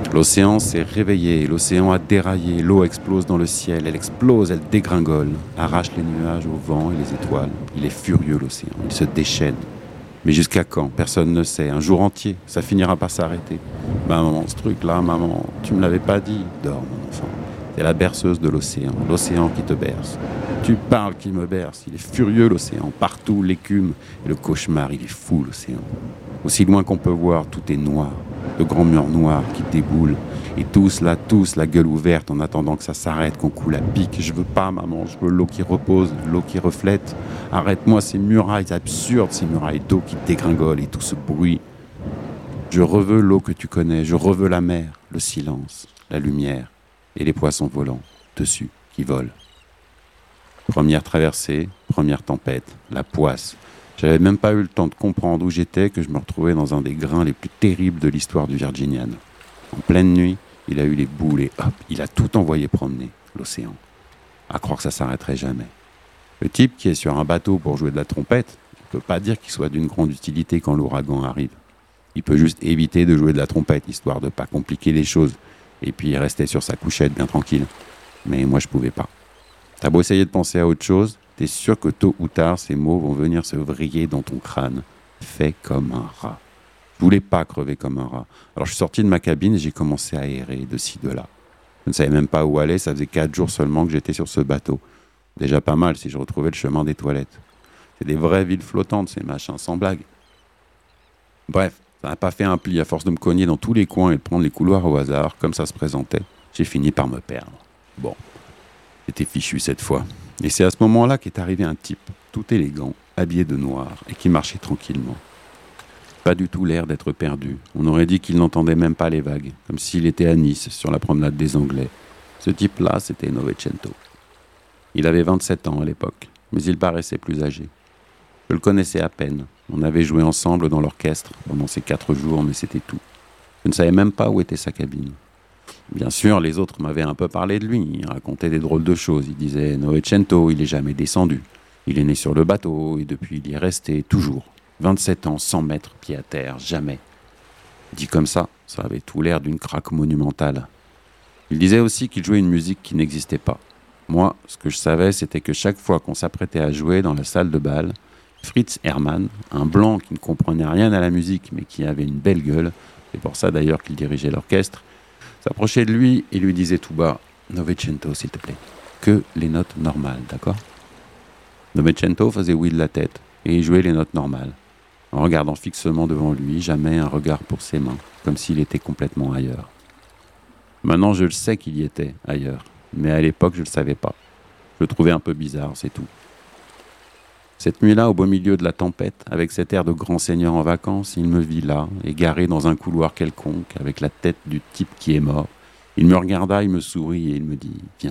L'océan s'est réveillé, l'océan a déraillé, l'eau explose dans le ciel, elle explose, elle dégringole, arrache les nuages au vent et les étoiles. Il est furieux l'océan, il se déchaîne. Mais jusqu'à quand? Personne ne sait. Un jour entier, ça finira par s'arrêter. Maman, ce truc-là, maman, tu me l'avais pas dit. Dors, mon enfant. C'est la berceuse de l'océan qui te berce. Tu parles qui me berce. Il est furieux l'océan, partout l'écume et le cauchemar, il est fou l'océan. Aussi loin qu'on peut voir, tout est noir. De grands murs noirs qui déboulent. Et tous, la gueule ouverte en attendant que ça s'arrête, qu'on coule à pic. Je veux pas, maman, je veux l'eau qui repose, l'eau qui reflète. Arrête-moi ces murailles absurdes, ces murailles d'eau qui dégringolent et tout ce bruit. Je reveux l'eau que tu connais, je reveux la mer, le silence, la lumière et les poissons volants dessus qui volent. Première traversée, première tempête, la poisse. J'avais même pas eu le temps de comprendre où j'étais que je me retrouvais dans un des grains les plus terribles de l'histoire du Virginian. En pleine nuit, il a eu les boules et hop, il a tout envoyé promener, l'océan. À croire que ça s'arrêterait jamais. Le type qui est sur un bateau pour jouer de la trompette, il peut pas dire qu'il soit d'une grande utilité quand l'ouragan arrive. Il peut juste éviter de jouer de la trompette, histoire de pas compliquer les choses, et puis rester sur sa couchette bien tranquille. Mais moi je pouvais pas. T'as beau essayer de penser à autre chose, t'es sûr que tôt ou tard, ces mots vont venir se vriller dans ton crâne. Fais comme un rat. Je voulais pas crever comme un rat. Alors je suis sorti de ma cabine et j'ai commencé à errer de ci, de là. Je ne savais même pas où aller, ça faisait 4 jours seulement que j'étais sur ce bateau. Déjà pas mal si je retrouvais le chemin des toilettes. C'est des vraies villes flottantes, ces machins, sans blague. Bref, ça n'a pas fait un pli à force de me cogner dans tous les coins et de prendre les couloirs au hasard, comme ça se présentait. J'ai fini par me perdre. Bon, j'étais fichu cette fois. Et c'est à ce moment-là qu'est arrivé un type, tout élégant, habillé de noir, et qui marchait tranquillement. Pas du tout l'air d'être perdu. On aurait dit qu'il n'entendait même pas les vagues, comme s'il était à Nice, sur la promenade des Anglais. Ce type-là, c'était Novecento. Il avait 27 ans à l'époque, mais il paraissait plus âgé. Je le connaissais à peine. On avait joué ensemble dans l'orchestre pendant ces 4 jours, mais c'était tout. Je ne savais même pas où était sa cabine. Bien sûr, les autres m'avaient un peu parlé de lui. Ils racontaient des drôles de choses. Ils disaient « Novecento, il est jamais descendu. Il est né sur le bateau et depuis il y est resté, toujours. 27 ans, sans mettre pied à terre, jamais. » Dit comme ça avait tout l'air d'une craque monumentale. Il disait aussi qu'il jouait une musique qui n'existait pas. Moi, ce que je savais, c'était que chaque fois qu'on s'apprêtait à jouer dans la salle de bal, Fritz Hermann, un blanc qui ne comprenait rien à la musique mais qui avait une belle gueule, c'est pour ça d'ailleurs qu'il dirigeait l'orchestre, s'approchait de lui et lui disait tout bas « Novecento, s'il te plaît, que les notes normales, d'accord ?» Novecento faisait oui de la tête et jouait les notes normales, en regardant fixement devant lui, jamais un regard pour ses mains, comme s'il était complètement ailleurs. Maintenant, je le sais qu'il y était, ailleurs, mais à l'époque, je ne le savais pas. Je le trouvais un peu bizarre, c'est tout. Cette nuit-là, au beau milieu de la tempête, avec cet air de grand seigneur en vacances, il me vit là, égaré dans un couloir quelconque, avec la tête du type qui est mort. Il me regarda, il me sourit et il me dit « Viens ».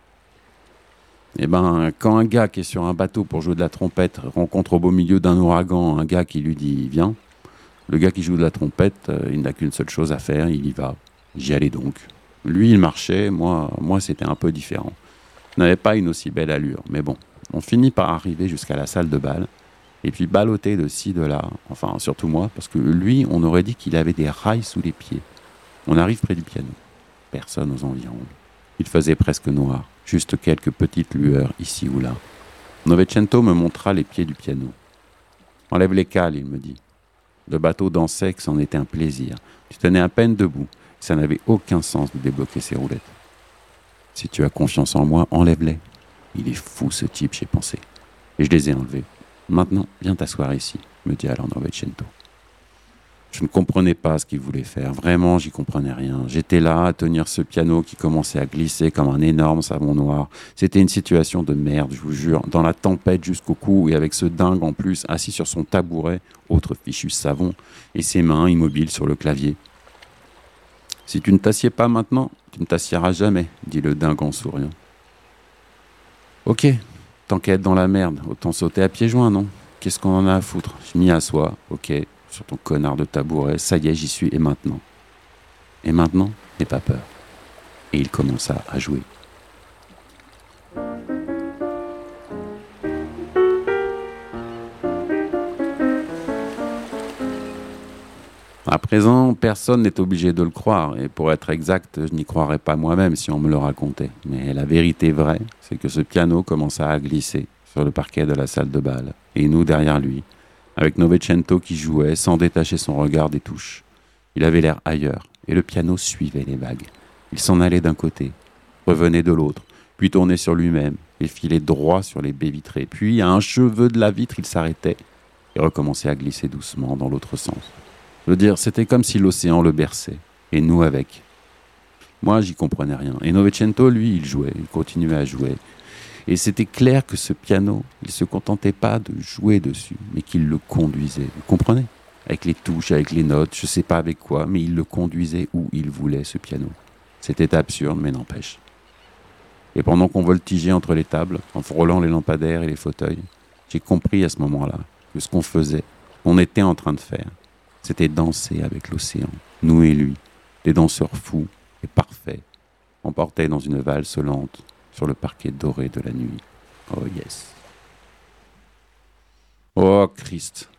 Eh ben, quand un gars qui est sur un bateau pour jouer de la trompette rencontre au beau milieu d'un ouragan un gars qui lui dit « Viens », le gars qui joue de la trompette, il n'a qu'une seule chose à faire, il y va. J'y allais donc. Lui, il marchait, moi c'était un peu différent. Je n'avais pas une aussi belle allure, mais bon. On finit par arriver jusqu'à la salle de bal, et puis balloter de ci, de là, enfin surtout moi, parce que lui, on aurait dit qu'il avait des rails sous les pieds. On arrive près du piano. Personne aux environs. Il faisait presque noir, juste quelques petites lueurs ici ou là. Novecento me montra les pieds du piano. « Enlève les cales », il me dit. Le bateau dansait, que c'en était un plaisir. Tu tenais à peine debout, ça n'avait aucun sens de débloquer ses roulettes. « Si tu as confiance en moi, enlève-les. » Il est fou ce type, j'ai pensé. Et je les ai enlevés. Maintenant, viens t'asseoir ici, me dit alors Novecento. Je ne comprenais pas ce qu'il voulait faire. Vraiment, j'y comprenais rien. J'étais là à tenir ce piano qui commençait à glisser comme un énorme savon noir. C'était une situation de merde, je vous jure. Dans la tempête jusqu'au cou et avec ce dingue en plus assis sur son tabouret, autre fichu savon, et ses mains immobiles sur le clavier. « Si tu ne t'assieds pas maintenant, tu ne t'assieras jamais, dit le dingue en souriant. Ok, tant qu'à être dans la merde, autant sauter à pieds joints, non? Qu'est-ce qu'on en a à foutre? Je m'y assois, ok, sur ton connard de tabouret, ça y est, j'y suis, et maintenant? Et maintenant, n'aie pas peur. Et il commença à jouer. À présent, personne n'est obligé de le croire, et pour être exact, je n'y croirais pas moi-même si on me le racontait. Mais la vérité vraie, c'est que ce piano commença à glisser sur le parquet de la salle de bal, et nous derrière lui, avec Novecento qui jouait sans détacher son regard des touches. Il avait l'air ailleurs, et le piano suivait les vagues. Il s'en allait d'un côté, revenait de l'autre, puis tournait sur lui-même, et filait droit sur les baies vitrées. Puis, à un cheveu de la vitre, il s'arrêtait, et recommençait à glisser doucement dans l'autre sens. Je veux dire, c'était comme si l'océan le berçait, et nous avec. Moi, j'y comprenais rien. Et Novecento, lui, il jouait, il continuait à jouer. Et c'était clair que ce piano, il se contentait pas de jouer dessus, mais qu'il le conduisait. Vous comprenez ? Avec les touches, avec les notes, je sais pas avec quoi, mais il le conduisait où il voulait, ce piano. C'était absurde, mais n'empêche. Et pendant qu'on voltigeait entre les tables, en frôlant les lampadaires et les fauteuils, j'ai compris à ce moment-là que ce qu'on faisait, qu'on était en train de faire, c'était danser avec l'océan, nous et lui, des danseurs fous et parfaits, emportés dans une valse lente sur le parquet doré de la nuit. Oh yes. Oh Christ.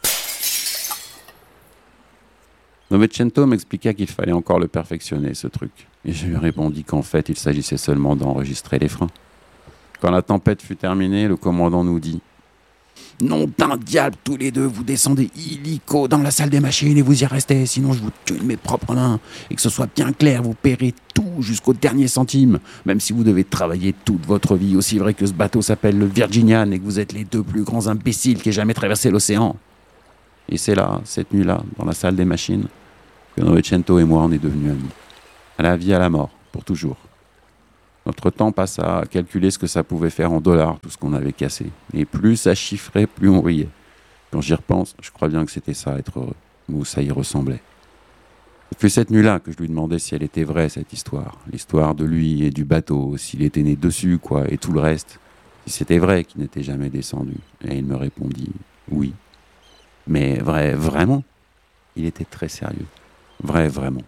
Novecento m'expliqua qu'il fallait encore le perfectionner, ce truc. Et je lui répondis qu'en fait, il s'agissait seulement d'enregistrer les freins. Quand la tempête fut terminée, le commandant nous dit « Nom d'un diable, tous les deux, vous descendez illico dans la salle des machines et vous y restez, sinon je vous tue de mes propres mains. Et que ce soit bien clair, vous paierez tout jusqu'au dernier centime, même si vous devez travailler toute votre vie, aussi vrai que ce bateau s'appelle le Virginian et que vous êtes les deux plus grands imbéciles qui aient jamais traversé l'océan. » Et c'est là, cette nuit-là, dans la salle des machines, que Novecento et moi on est devenus amis. À la vie, à la mort, pour toujours. Notre temps passa à calculer ce que ça pouvait faire en dollars, tout ce qu'on avait cassé. Et plus ça chiffrait, plus on riait. Quand j'y repense, je crois bien que c'était ça, être heureux. Ou ça y ressemblait. C'est cette nuit-là que je lui demandais si elle était vraie, cette histoire. L'histoire de lui et du bateau, s'il était né dessus, quoi, et tout le reste. Si c'était vrai qu'il n'était jamais descendu. Et il me répondit oui. Mais vrai, vraiment ? Il était très sérieux. Vrai, vraiment.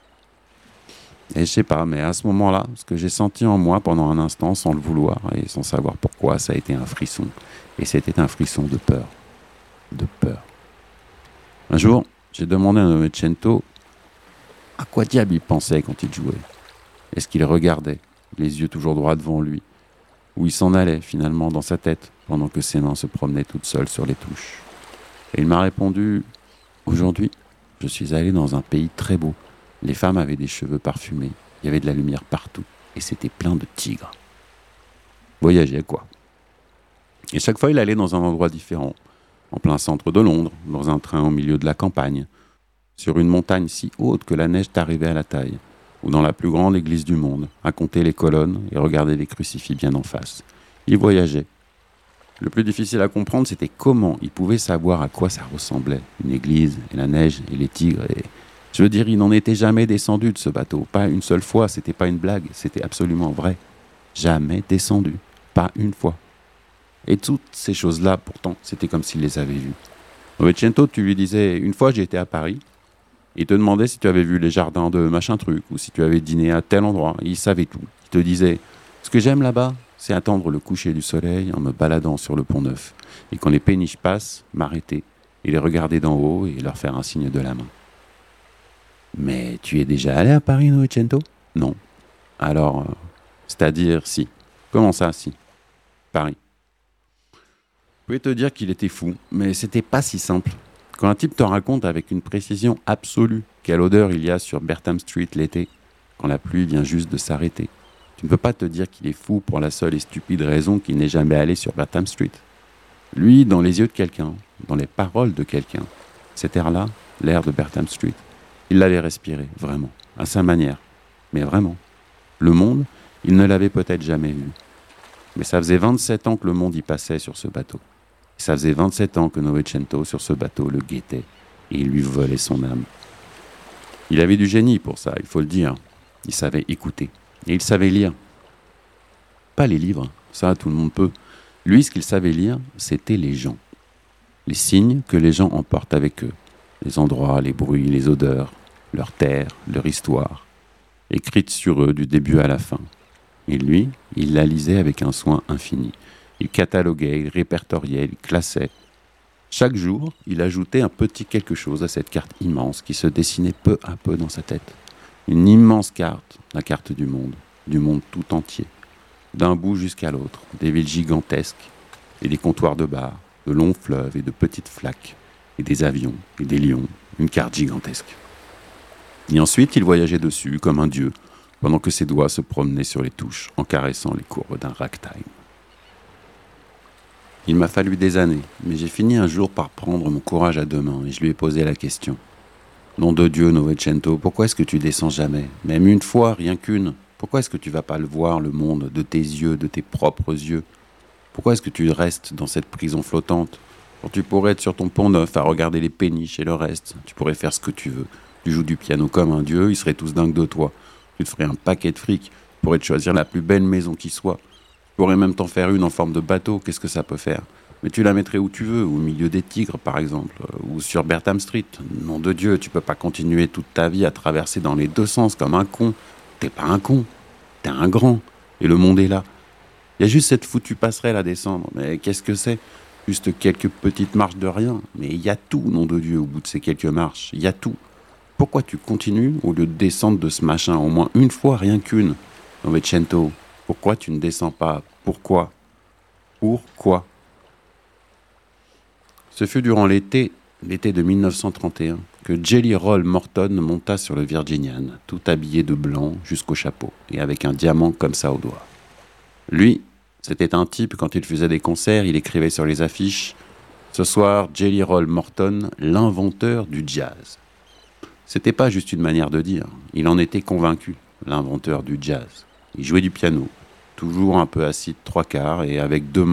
Et je sais pas, mais à ce moment-là, ce que j'ai senti en moi pendant un instant, sans le vouloir et sans savoir pourquoi, ça a été un frisson. Et c'était un frisson de peur. De peur. Un jour, j'ai demandé à Novecento à quoi diable il pensait quand il jouait. Est-ce qu'il regardait, les yeux toujours droits devant lui, ou il s'en allait finalement dans sa tête, pendant que ses mains se promenaient toutes seules sur les touches. Et il m'a répondu « Aujourd'hui, je suis allé dans un pays très beau. Les femmes avaient des cheveux parfumés, il y avait de la lumière partout, et c'était plein de tigres. » Voyager, quoi. Et chaque fois, il allait dans un endroit différent, en plein centre de Londres, dans un train au milieu de la campagne, sur une montagne si haute que la neige t'arrivait à la taille, ou dans la plus grande église du monde, à compter les colonnes et regarder les crucifix bien en face. Il voyageait. Le plus difficile à comprendre, c'était comment il pouvait savoir à quoi ça ressemblait, une église, et la neige, et les tigres, et... Je veux dire, il n'en était jamais descendu de ce bateau. Pas une seule fois, c'était pas une blague, c'était absolument vrai. Jamais descendu, pas une fois. Et toutes ces choses-là, pourtant, c'était comme s'il les avait vues. Novecento, tu lui disais, une fois j'ai été à Paris, il te demandait si tu avais vu les jardins de machin truc, ou si tu avais dîné à tel endroit, il savait tout. Il te disait, ce que j'aime là-bas, c'est attendre le coucher du soleil en me baladant sur le pont Neuf, et quand les péniches passent, m'arrêter, et les regarder d'en haut et leur faire un signe de la main. Mais tu es déjà allé à Paris, Novecento ? Non. Alors, c'est-à-dire si. Comment ça, si ? Paris. Je pouvais te dire qu'il était fou, mais c'était pas si simple. Quand un type te raconte avec une précision absolue quelle odeur il y a sur Bertham Street l'été, quand la pluie vient juste de s'arrêter, tu ne peux pas te dire qu'il est fou pour la seule et stupide raison qu'il n'est jamais allé sur Bertham Street. Lui, dans les yeux de quelqu'un, dans les paroles de quelqu'un, cet air-là, l'air de Bertham Street, il l'avait respiré, vraiment, à sa manière. Mais vraiment. Le monde, il ne l'avait peut-être jamais vu. Mais ça faisait 27 ans que le monde y passait sur ce bateau. Et ça faisait 27 ans que Novecento, sur ce bateau, le guettait. Et il lui volait son âme. Il avait du génie pour ça, il faut le dire. Il savait écouter. Et il savait lire. Pas les livres, ça tout le monde peut. Lui, ce qu'il savait lire, c'était les gens. Les signes que les gens emportent avec eux. Les endroits, les bruits, les odeurs, leur terre, leur histoire, écrite sur eux du début à la fin. Et lui, il la lisait avec un soin infini. Il cataloguait, il répertoriait, il classait. Chaque jour, il ajoutait un petit quelque chose à cette carte immense qui se dessinait peu à peu dans sa tête. Une immense carte, la carte du monde tout entier, d'un bout jusqu'à l'autre, des villes gigantesques et des comptoirs de bar, de longs fleuves et de petites flaques, et des avions et des lions, une carte gigantesque. Et ensuite, il voyageait dessus comme un dieu, pendant que ses doigts se promenaient sur les touches en caressant les courbes d'un ragtime. Il m'a fallu des années, mais j'ai fini un jour par prendre mon courage à deux mains et je lui ai posé la question. Nom de Dieu, Novecento, pourquoi est-ce que tu descends jamais? Même une fois, rien qu'une. Pourquoi est-ce que tu vas pas le voir, le monde, de tes yeux, de tes propres yeux? Pourquoi est-ce que tu restes dans cette prison flottante? Quand tu pourrais être sur ton pont neuf à regarder les péniches et le reste, tu pourrais faire ce que tu veux. Tu joues du piano comme un dieu, ils seraient tous dingues de toi. Tu te ferais un paquet de fric, tu pourrais te choisir la plus belle maison qui soit. Tu pourrais même t'en faire une en forme de bateau, qu'est-ce que ça peut faire? Mais tu la mettrais où tu veux, au milieu des tigres par exemple, ou sur Bertham Street. Nom de Dieu, tu peux pas continuer toute ta vie à traverser dans les deux sens comme un con. T'es pas un con, t'es un grand, et le monde est là. Il y a juste cette foutue passerelle à descendre, mais qu'est-ce que c'est? Juste quelques petites marches de rien, mais il y a tout, nom de Dieu, au bout de ces quelques marches, il y a tout. Pourquoi tu continues au lieu de descendre de ce machin au moins une fois, rien qu'une? Novecento, pourquoi tu ne descends pas? Pourquoi? Pourquoi? Ce fut durant l'été de 1931, que Jelly Roll Morton monta sur le Virginian, tout habillé de blanc jusqu'au chapeau, et avec un diamant comme ça au doigt. Lui, c'était un type, quand il faisait des concerts, il écrivait sur les affiches « Ce soir, Jelly Roll Morton, l'inventeur du jazz ». C'était pas juste une manière de dire, il en était convaincu, l'inventeur du jazz. Il jouait du piano, toujours un peu assis de trois quarts et avec deux mains